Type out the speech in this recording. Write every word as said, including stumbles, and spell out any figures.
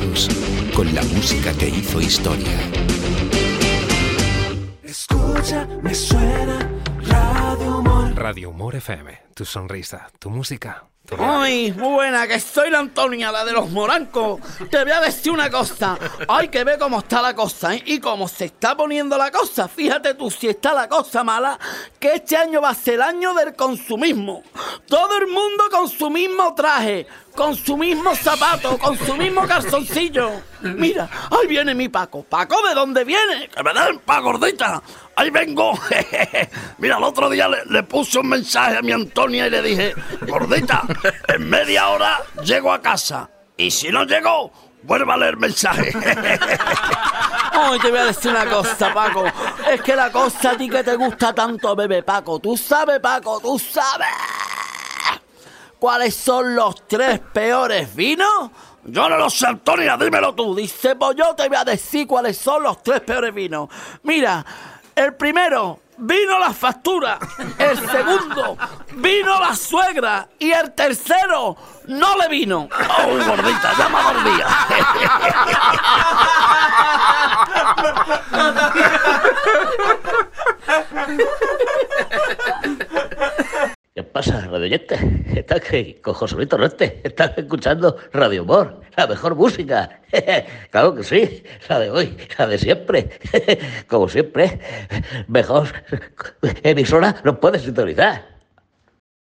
años, con la música que hizo historia. Escucha, me suena Radio Humor. Radio Humor F M, tu sonrisa, tu música. Ay, buena, que soy la Antonia, la de los morancos. Te voy a decir una cosa. Hay que ver cómo está la cosa, ¿eh? Y cómo se está poniendo la cosa. Fíjate tú, si está la cosa mala, que este año va a ser el año del consumismo. Todo el mundo con su mismo traje, con su mismo zapato, con su mismo calzoncillo. Mira, ahí viene mi Paco. ¿Paco de dónde viene? Que me den pa' gordita. Ahí vengo. Mira, el otro día le, le puse un mensaje a mi Antonia y le dije: gordita, en media hora llego a casa. Y si no llego, vuelva a leer mensaje. Ay, te voy a decir una cosa, Paco. Es que la cosa a ti que te gusta tanto, bebé, Paco. Tú sabes, Paco, tú sabes ¿cuáles son los tres peores vinos? Yo no lo sé, Antonia, dímelo tú. Dice, pues yo te voy a decir cuáles son los tres peores vinos. Mira, el primero, vino la factura. El segundo, vino la suegra. Y el tercero, no le vino. Oh, gordita, ya me mordía. ¿Qué pasa, radioyente? ¿Estás que con José Luis Torrente? ¿Estás escuchando Radio Humor? La mejor música. Claro que sí, la de hoy, la de siempre. Como siempre, mejor emisora no puedes sintonizar.